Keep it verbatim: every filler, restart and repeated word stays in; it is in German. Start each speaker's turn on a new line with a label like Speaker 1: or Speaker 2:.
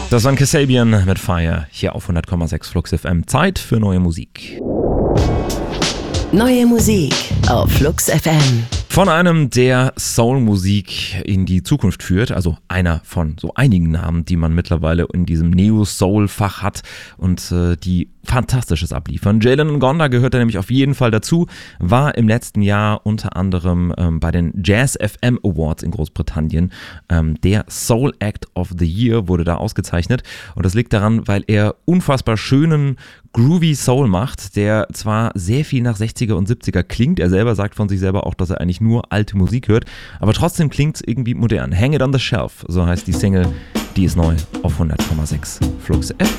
Speaker 1: Das war Kasabian mit Fire hier auf hundert Komma sechs Flux F M. Zeit für neue Musik.
Speaker 2: Neue Musik auf Flux F M.
Speaker 1: Von einem, der Soul-Musik in die Zukunft führt, also einer von so einigen Namen, die man mittlerweile in diesem Neo-Soul-Fach hat und äh, die Fantastisches abliefern. Jalen Ngonda gehört da nämlich auf jeden Fall dazu, war im letzten Jahr unter anderem ähm, bei den Jazz F M Awards in Großbritannien ähm, der Soul Act of the Year, wurde da ausgezeichnet, und das liegt daran, weil er unfassbar schönen Groovy Soul macht, der zwar sehr viel nach sechziger und siebziger klingt, er selber sagt von sich selber auch, dass er eigentlich nur alte Musik hört, aber trotzdem klingt es irgendwie modern. Hang It on the Shelf, so heißt die Single, die ist neu auf hundert Komma sechs Flux F M.